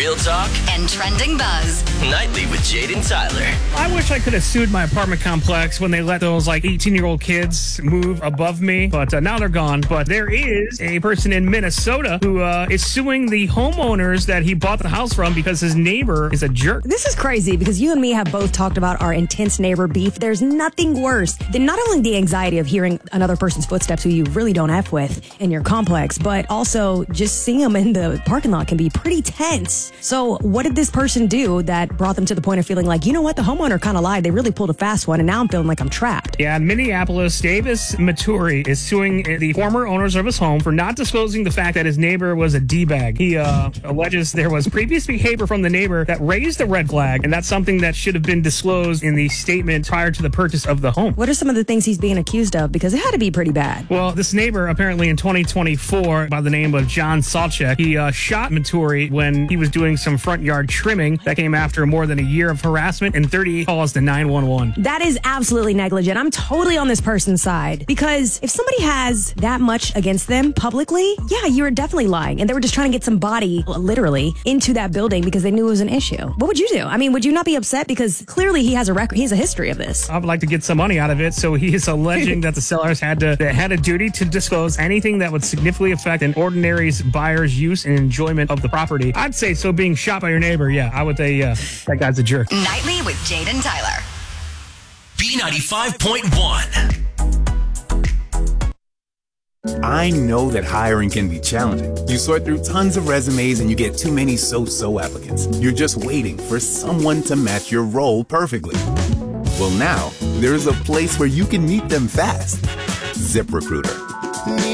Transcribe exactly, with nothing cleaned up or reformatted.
Real talk and trending buzz. nightly with Jaden Tyler. I wish I could have sued my apartment complex when they let those like eighteen-year-old kids move above me, but uh, now they're gone. But there is a person in Minnesota who uh, is suing the homeowners that he bought the house from because his neighbor is a jerk. This is crazy because you and me have both talked about our intense neighbor beef. There's nothing worse than not only the anxiety of hearing another person's footsteps who you really don't F with in your complex, but also just seeing them in the parking lot can be pretty tense. So what did this person do that brought them to the point of feeling like, you know what, the homeowner kind of lied. They really pulled a fast one, and now I'm feeling like I'm trapped. Yeah, in Minneapolis, Davis Maturi is suing the former owners of his home for not disclosing the fact that his neighbor was a D-bag. He uh, alleges there was previous behavior from the neighbor that raised a red flag, and that's something that should have been disclosed in the statement prior to the purchase of the home. What are some of the things he's being accused of? Because it had to be pretty bad. Well, this neighbor, apparently in twenty twenty-four, by the name of John Salchek, he uh, shot Maturi when he was doing some front yard trimming. That came after more than a year of harassment and thirty-eight calls to nine one one. That is absolutely negligent. I'm totally on this person's side, because if somebody has that much against them publicly, yeah, you're definitely lying. And they were just trying to get somebody, literally, into that building because they knew it was an issue. What would you do? I mean, would you not be upset? Because clearly he has a record, he has a history of this. I would like to get some money out of it, so he is alleging that the sellers had to they had a duty to disclose anything that would significantly affect an ordinary buyer's use and enjoyment of the property. I'd say so. Being shot by your neighbor, yeah, I would say uh, that guy's a jerk. Nightly with Jaden Tyler. B ninety-five point one. I know that hiring can be challenging. You sort through tons of resumes and you get too many so-so applicants. You're just waiting for someone to match your role perfectly. Well, now, there's a place where you can meet them fast. ZipRecruiter.